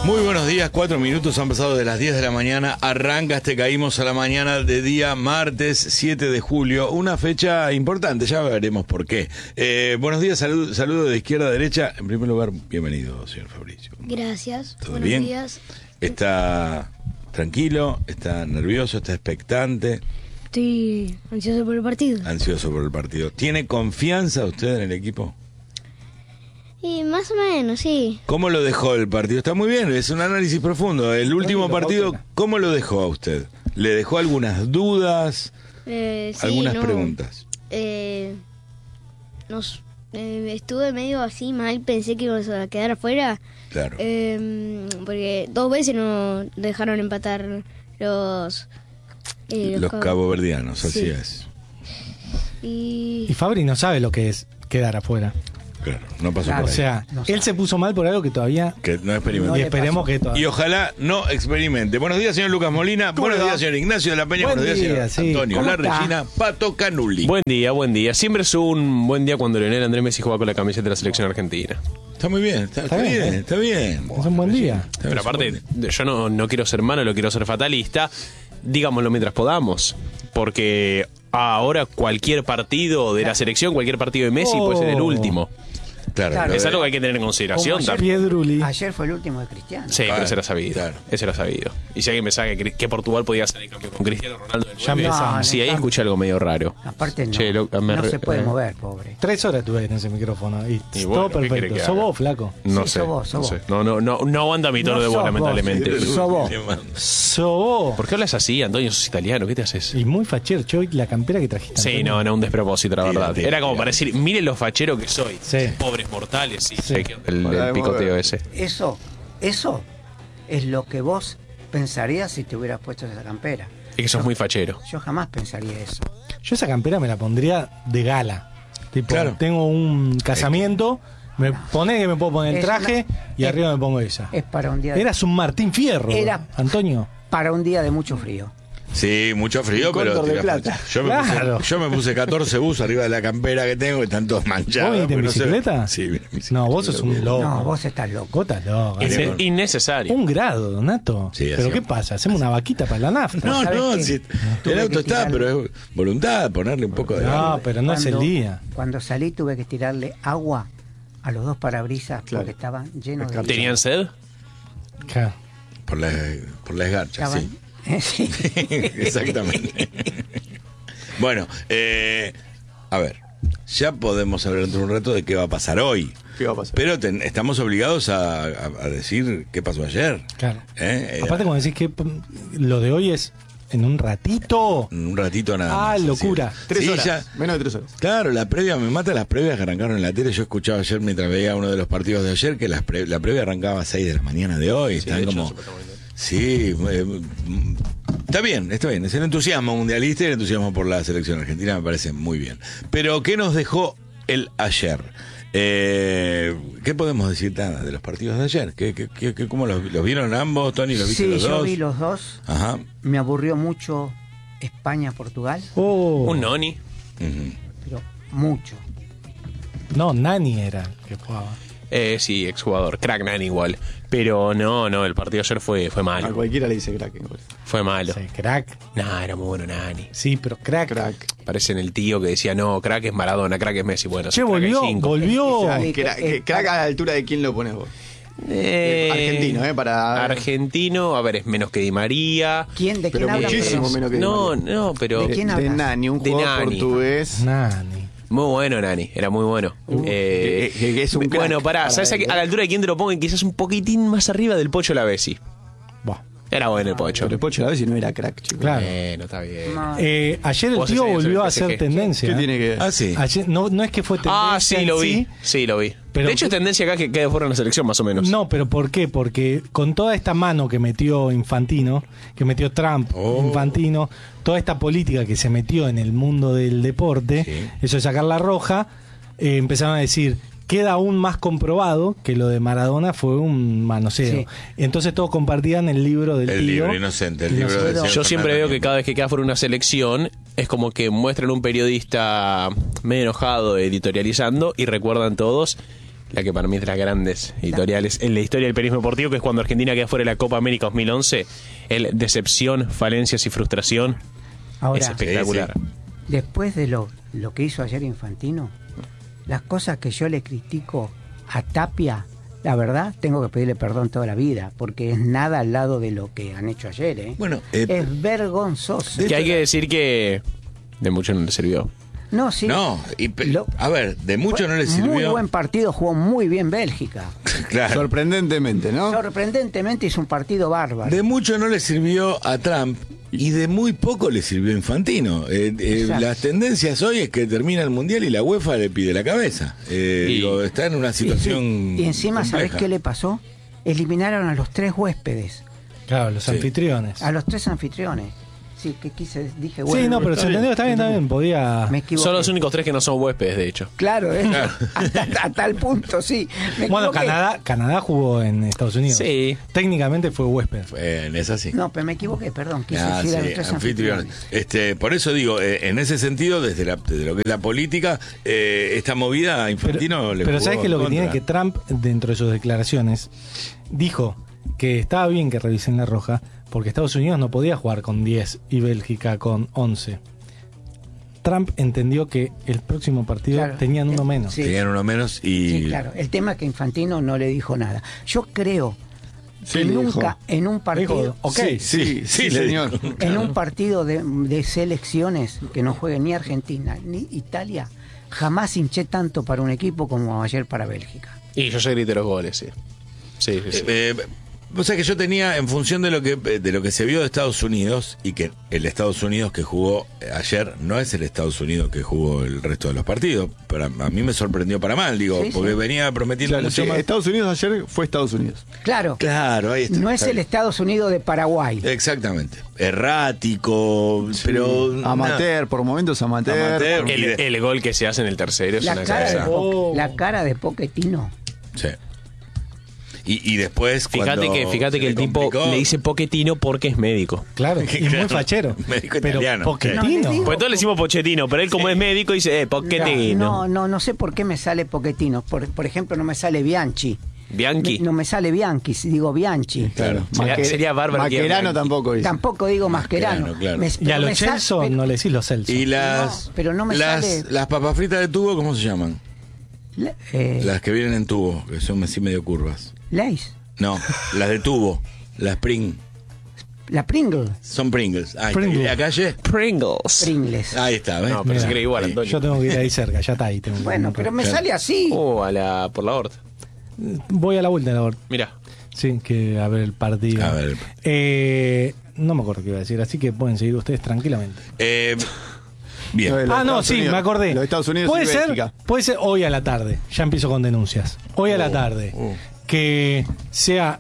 Muy buenos días, 4 minutos han pasado de las 10 de la mañana. Arranca Caímos a la mañana de día martes 7 de julio. Una fecha importante, ya veremos por qué. Buenos días, saludo de izquierda a derecha. En primer lugar, bienvenido, señor Fabricio. Gracias. ¿Todo Buenos bien? días. ¿Está tranquilo? ¿Está nervioso? ¿Está expectante? Estoy ansioso por el partido. Ansioso por el partido. ¿Tiene confianza usted en el equipo? Y más o menos, sí. ¿Cómo lo dejó el partido? Está muy bien, es un análisis profundo. El último partido, ¿cómo lo dejó a usted? ¿Le dejó algunas dudas? Sí, algunas no. preguntas. Estuve medio así mal, pensé que íbamos a quedar afuera. Claro. Porque 2 veces nos dejaron empatar los caboverdianos, así sí. es. Y Y Fabri no sabe lo que es quedar afuera. Claro, no pasó O por ahí. sea, No él sabe. se puso mal por algo que todavía... Que no experimentó. y le esperemos pasó. que todavía... Y ojalá no experimente. Buenos días, señor Lucas Molina. Buenos días, señor Ignacio de la Peña. Buen Buenos días, día, señor sí. Antonio ¿Cómo La está? Regina Pato Canuli. Buen día. Siempre es un buen día cuando Lionel Andrés Messi juega con la camiseta de la selección argentina. Está muy bien, está bien, bien, ¿eh? está bien. Es un buen día. Está bien, Pero aparte, yo no quiero ser malo, lo quiero ser fatalista. Digámoslo mientras podamos. Porque ahora cualquier partido de la selección, cualquier partido de Messi puede ser el último. Claro, Claro. lo Es de- algo que hay que tener en consideración Como ayer. también. Piedruli. Ayer fue el último de Cristiano. Sí, pero Claro, ese era sabido. claro. Ese era sabido. Y si alguien me sabe que Portugal podía ser el campeón con Cristiano Ronaldo del Ya 9, empezamos. sí, ahí escuché algo medio raro. Aparte no, Che, no se puede mover, pobre. 3 horas tuve en ese micrófono y, Y todo bueno, ¿qué quiere perfecto. que ¿Sos haga? vos, flaco? No Sí, sé. sos vos. No sé. No aguanta mi tono No de voz, sos vos. lamentablemente. Sos vos. ¿Sos vos? ¿Por qué hablas así, Antonio? ¿Sos italiano? ¿Qué te haces? Y muy fachero, yo la campera que trajiste. Sí, Antonio. un despropósito, la Tira, verdad. tira, Era como tira. para decir, miren lo fachero que soy. Sí. Pobres mortales, sí. Sí. El picoteo ese. Eso es lo que vos pensarías si te hubieras puesto esa campera. Es que sos muy fachero. Yo jamás pensaría eso. Yo esa campera me la pondría de gala. Tipo, Claro. tengo un casamiento, me pone que me puedo poner el Es traje y es- arriba me pongo esa. Es para un día Eras un Martín Fierro, Era- Antonio. para un día de mucho frío. Sí, mucho frío, pero Cóndor de tira plata. flecha. Claro. Yo me puse 14 bus arriba de la campera que tengo y están todos manchados. ¿Vos viniste en porque no se ve. bicicleta? Sí, vine en bicicleta. No, vos sos un loco. No, vos estás loco. Vos estás loco. Innecesario. 1 grado, Donato. Sí, ¿Pero así qué es. pasa? ¿Hacemos una vaquita para la nafta? No, ¿Sabés no, qué? si Tuve el auto que está, tirarle- pero es voluntad ponerle un poco de... No, pero no es el día. Cuando salí tuve que tirarle agua a los 2 parabrisas Claro. porque estaban llenos de... Descartado. ¿Tenían sed? Claro. Por la esgarcha, Estaban- sí. Sí. Exactamente. Bueno, a ver, ya podemos hablar dentro de un rato de qué va a pasar hoy. ¿Qué va a pasar? Pero estamos obligados a decir qué pasó ayer. Claro. ¿Eh? Aparte, cuando decís que lo de hoy es en un ratito. Un ratito nada Ah, más. así locura. es. 3 Sí, horas. ya- Menos de 3 horas. Claro, la previa, me mata las previas que arrancaron en la tele. Yo escuchaba ayer mientras veía uno de los partidos de ayer que la previa arrancaba a 6 de la mañana de hoy. Están de hecho, como... supuestamente. Sí, está bien. Es el entusiasmo mundialista y el entusiasmo por la selección argentina, me parece muy bien. Pero, ¿qué nos dejó el ayer? ¿Qué podemos decir de los partidos de ayer? ¿Cómo los vieron ambos, Tony? ¿Los viste Sí, los yo dos? vi los dos. Ajá. Me aburrió mucho España-Portugal, Oh. Un noni. Ujú. pero mucho. No, Nani era el que jugaba. Sí, exjugador. Crack Nani igual. Pero no, el partido ayer fue A malo. cualquiera le dice crack. me parece. Fue malo. Sí, crack. Nah, era muy bueno Nani. Sí, pero crack. Crack. Parecen el tío que decía, no, crack es Maradona, crack es Messi. Bueno, Che, crack hay volvió, 5. volvió. Sí, Crack a la altura de quién lo pones vos. Argentino, para... Argentino, a ver, es menos que Di María. ¿Quién? ¿De quién Pero hablan? muchísimo Perdón. menos que Di No, María. no, pero ¿De quién De hablas? Nani, un De jugador Nani. portugués. Nani. muy bueno Nani, era muy bueno. que es un crack. Bueno, pará, ¿sabes a la altura de quién te lo pongo? Quizás un poquitín más arriba del Pocho Lavezzi. Buah, Era bueno el Pocho. Pero el Pocho a ver si no era crack, chicos. claro. Bueno, está bien. No, Ayer el Vos tío ese volvió a del hacer PSG. tendencia. ¿Qué tiene que ver? Ah, sí. Ayer, no es que fue tendencia. Ah, sí, en lo vi. sí. Sí, lo vi. Pero- de hecho, es tendencia acá que quede fuera en la selección, más o menos. No, pero ¿por qué? Porque con toda esta mano que metió Infantino, que metió Trump, Infantino, toda esta política que se metió en el mundo del deporte, Sí. eso de sacar la roja, empezaron a decir, queda aún más comprobado que lo de Maradona fue un manoseo. Sí. Entonces todos compartían el libro del El tío. libro inocente, el libro del señor Yo siempre veo Fernando que cada vez que queda fuera una selección es como que muestran un periodista medio enojado editorializando y recuerdan todos la que para mí es de las grandes editoriales en la historia del periodismo deportivo, que es cuando Argentina queda fuera de la Copa América 2011, el decepción, falencias y frustración. Ahora, es espectacular. después de lo que hizo ayer Infantino, las cosas que yo le critico a Tapia, la verdad, tengo que pedirle perdón toda la vida, porque es nada al lado de lo que han hecho ayer, ¿eh? Bueno, es vergonzoso. Que hay que decir que de mucho no le sirvió. No, sí. No, a ver, de mucho Fue no le sirvió. Muy buen partido, jugó muy bien Bélgica. Claro. Sorprendentemente, ¿no? Sorprendentemente hizo un partido bárbaro. De mucho no le sirvió a Trump y de muy poco le sirvió a Infantino. Las tendencias hoy es que termina el Mundial y la UEFA le pide la cabeza. Está en una situación Y encima, compleja. ¿sabés qué le pasó? Eliminaron a los 3 huéspedes, Claro, los anfitriones. a los 3 anfitriones. Sí, que dije, Sí, bueno. no, pero se entendió, está bien, podía... Me equivoqué. Son los únicos 3 que no son huéspedes, de hecho. Claro, hasta tal punto, sí. Me Bueno, equivoqué. Canadá jugó en Estados Unidos. Sí. Técnicamente fue huésped. En esa sí. No, pero me equivoqué, perdón. Quise Ah, decir a los sí, 3 anfitriones. anfitriones. Por eso digo, en ese sentido, desde lo que es la política, esta movida a Infantino le Pero jugó ¿sabes qué? Lo en que tiene contra. que Trump, dentro de sus declaraciones, dijo que estaba bien que revisen la roja, porque Estados Unidos no podía jugar con 10 y Bélgica con 11. Trump entendió que el próximo partido Claro. tenían uno menos. Sí. Tenían uno menos y... Sí, claro. El tema es que Infantino no le dijo nada. Yo creo Sí, que le nunca dijo. en un partido... Dijo, ok, Sí, Sí, le señor. digo. En un partido de selecciones que no juegue ni Argentina ni Italia, jamás hinché tanto para un equipo como ayer para Bélgica. Y yo ya grité los goles, sí. Sí. O sea que yo tenía, en función de lo que se vio de Estados Unidos, y que el Estados Unidos que jugó ayer no es el Estados Unidos que jugó el resto de los partidos, pero a mí me sorprendió para mal, digo, Sí, porque sí. venía prometiendo Claro, mucho sí, más. Estados Unidos ayer fue Estados Unidos. Claro, Claro, ahí está. no es Está el bien. Estados Unidos de Paraguay. Exactamente. Errático, pero... Amateur, por momentos amateur. Amateur. El gol que se hace en el tercero es La una cara, de cosa. la cara de Pochettino. Sí. Y después Fíjate cuando que se el tipo complicó, le dice Pochettino porque es médico. Claro, y muy Claro. fachero. Médico Pero italiano. Pochettino. No, le digo- Pues todos le decimos Pochettino, pero él como es médico dice, Pochettino. No sé por qué me sale Pochettino. Por ejemplo, no me sale Bianchi. Bianchi. No me sale Bianchi, si digo Bianchi. Claro. Sería bárbaro que diga Maquerano Bianchi. tampoco dice. Tampoco digo Mascherano. Mascherano, claro. Y a pero los me sale- Celso pero- no le decís los Celso. Y las, No, pero no me sale- las papas fritas de tubo, ¿cómo se llaman? Las que vienen en tubo, que son así medio curvas. Lays. No, las de tubo, las Spring, La Pringle. son Pringles. Ahí está. Pringles. ¿Y la calle? Pringles. Pringles. Ahí está, ¿ves? No, pero Mira, se cree igual, sí. Antonio. Yo tengo que ir ahí cerca, ya está ahí. tengo que Bueno, ir. pero me sale así. Por la horta. Voy a la vuelta de la hora. Mira. Sí, que a ver el partido. A ver. No me acuerdo qué iba a decir, así que pueden seguir ustedes tranquilamente. Bien. Los Ah, no, Estados sí, Unidos. me acordé. Los Estados Unidos puede y ser, Bélgica. puede ser hoy a la tarde. Ya empiezo con denuncias. Hoy a la tarde. Que sea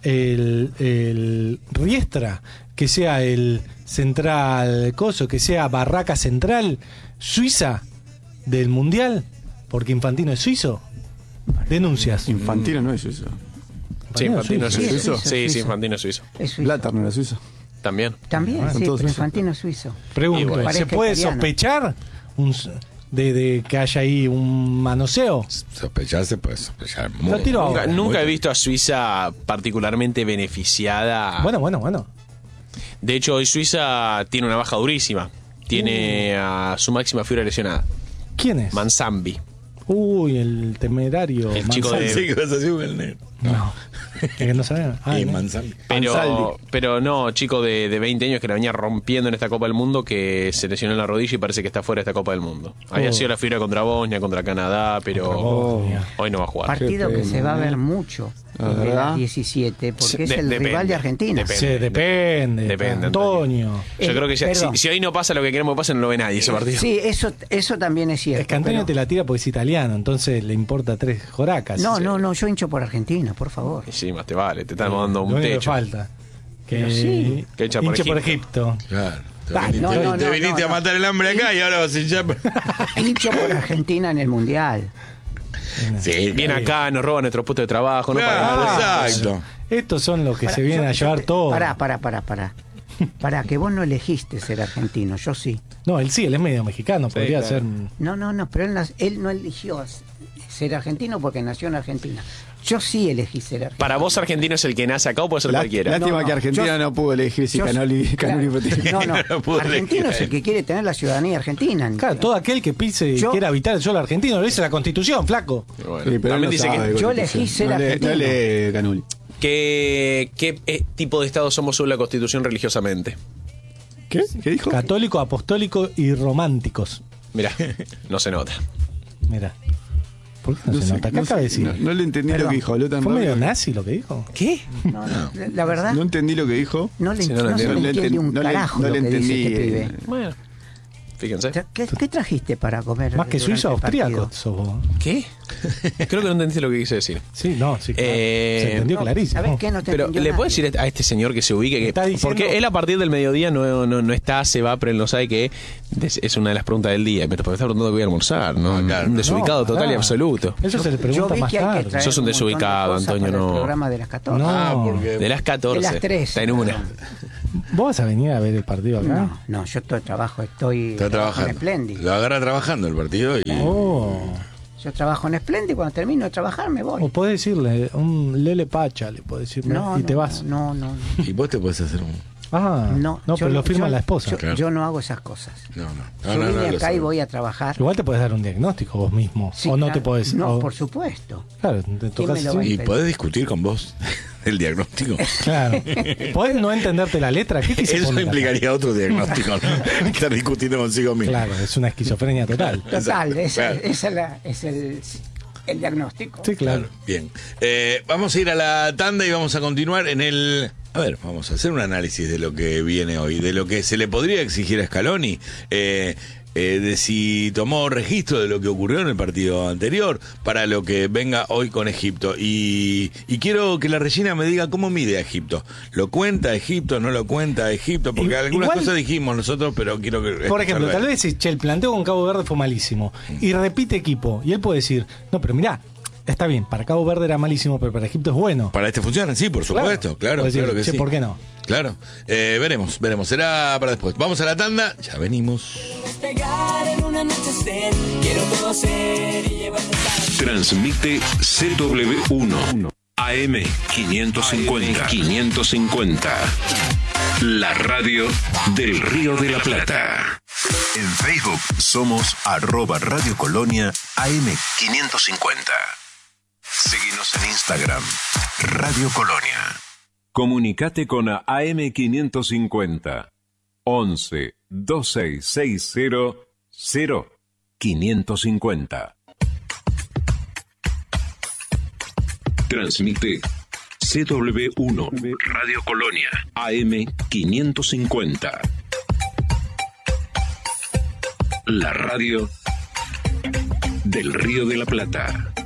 el Riestra, que sea el Central Coso, que sea Barraca Central, Suiza del Mundial, porque Infantino es suizo. Denuncias. Infantino no es eso. Sí, Infantino es suizo. suizo. Sí, es Sí, suizo. sí, Infantino es suizo. Es suizo. Blatter no era suizo. También. También, Son sí, todos pero suizos. Infantino es suizo. Pregunto, Igual. ¿se Parezca puede italiano. sospechar de que haya ahí un manoseo? Sospecharse, pues sospechar. Lo tiro ahora. Nunca he visto a Suiza particularmente beneficiada. Bueno. De hecho, hoy Suiza tiene una baja durísima. Tiene a su máxima figura lesionada. ¿Quién es? Manzambi. Uy, el temerario. El chico Manzanti. Sí, que vas así con el negro. No. Es que no saben. Ah, Y no. Manzanti. Pero no, chico de 20 años que la venía rompiendo en esta Copa del Mundo, que se lesionó en la rodilla y parece que está fuera de esta Copa del Mundo. Había Oh. sido la figura contra Bosnia, contra Canadá, pero Bosnia. hoy no va a jugar. Partido que se va a ver mucho La de verdad. las 17, porque es el Depende. rival de Argentina. Depende. Sí, depende. Depende, Antonio. Yo creo que perdón. si hoy no pasa lo que queremos que pase, no lo ve nadie ese partido. Sí, eso también es cierto. Es que Antonio pero- te la tira porque es italiano, entonces le importa 3 joracas. No, yo hincho por Argentina, por favor. Y sí, más te vale, te estamos dando Lo un único que techo. falta. Que Pero sí. Que echa por hinche por Egipto. Egipto. Claro. Ah, no, Te no, viniste no, a matar el hambre acá y ahora vas a hinchar. Hincho por Argentina en el Mundial. Sí, Viene acá, nos roba nuestro puesto de trabajo, no Claro, paga nada. exacto. Estos son los que se vienen a llevar todo. Pará. Para que vos no elegiste ser argentino, yo sí. No, él es medio mexicano, podría claro. ser. No, pero él no eligió ser argentino porque nació en Argentina. Yo sí elegí ser argentino. Para vos, argentino es el que nace acá o puede ser cualquiera. Lástima No, que Argentina yo- no pudo elegir si Canoli No, No pudo argentino elegir. es el que quiere tener la ciudadanía argentina. Claro, todo aquel que pise Yo- quiera habitar el suelo argentino, lo dice la Constitución, flaco. Bueno, Sí, pero también él no dice sabe que, de Yo Constitución. elegí ser No argentino. lee Canuli. ¿Qué tipo de Estado somos según la Constitución religiosamente? ¿Qué? ¿Qué dijo? Católico, apostólico y románticos. Mirá, no se nota. Mira. ¿Por qué no, se sé, nota? ¿Qué no acaba de sé, decir? no le entendí Perdón. lo que dijo. Habló tan ¿Fue medio rápido. nazi lo que dijo? ¿Qué? No, la verdad, No entendí lo que dijo. no le Sí, no lo no se le entiendo. entiende un No le- carajo no lo le que dice entendí, este pibe. Bueno, fíjense. O sea, ¿Qué trajiste para comer? Más que durante suizo, el austríaco partido? sos vos. ¿Qué? Creo que no entendiste lo que quise decir. Sí, no, sí, claro. Se entendió No, clarísimo. ¿sabés qué? No te Pero entendió le nadie. puedo decir a este señor que se ubique que Está diciendo- porque él a partir del mediodía no está, se va, pero él no sabe que es una de las preguntas del día. Me está preguntando que voy a almorzar, ¿no? claro. Un desubicado No, total y pará. absoluto. Eso se le Yo pregunta vi más que hay que tarde. traer Sos un montón de desubicado, cosas Antonio, para el no. programa de las 14. No. Ah, porque. De las 14. De las 13. Está en una. perdón. ¿Vos vas a venir a ver el partido acá? No, yo trabajo, Está trabajando. en Splendid. Lo agarra trabajando el partido y. Oh. Yo trabajo en Splendid, cuando termino de trabajar me voy. O podés decirle un Lele Pacha, le podés decir, No, y no, te vas. No. Y vos te podés hacer un. Ah, no, yo pero lo firma yo- la esposa. Yo, Claro. yo no hago esas cosas. No, no. Yo vine lo acá y sabe. voy a trabajar. Igual te podés dar un diagnóstico vos mismo. Sí, o no claro. te podés. No, o- por supuesto. Claro, te ¿Quién tocas me lo va a así. Y podés discutir con vos el diagnóstico. Claro. Podés no entenderte la letra. ¿Qué quise Eso poner acá? implicaría otro diagnóstico, ¿no? Estar discutiendo consigo mismo. Claro, es una esquizofrenia total. Total, Claro. es el diagnóstico. Sí, claro. Bien. Vamos a ir a la tanda y vamos a continuar en el. A ver, vamos a hacer un análisis de lo que viene hoy, de lo que se le podría exigir a Scaloni, de si tomó registro de lo que ocurrió en el partido anterior para lo que venga hoy con Egipto. Y quiero que la Regina me diga cómo mide a Egipto. ¿Lo cuenta Egipto? ¿No lo cuenta Egipto? Porque algunas Igual- cosas dijimos nosotros, pero quiero que. Por ejemplo, escucharla. tal vez si che, el planteo con Cabo Verde fue malísimo y repite equipo y él puede decir, no, pero mirá, está bien, para Cabo Verde era malísimo, pero para Egipto es bueno. Para este funciona, sí, por supuesto, claro, Puede decir, claro que che, sí. ¿por qué no? Claro, veremos, será para después. Vamos a la tanda, ya venimos. Despegar en una noche ser, quiero conocer y llevarte a Transmite CW1 AM 550. La radio del Río de la Plata. En Facebook somos @Radio Colonia AM 550. Seguinos en Instagram, Radio Colonia. Comunicate con AM 550 11 2660 0550. Transmite CW1 Radio Colonia AM 550. La radio del Río de la Plata.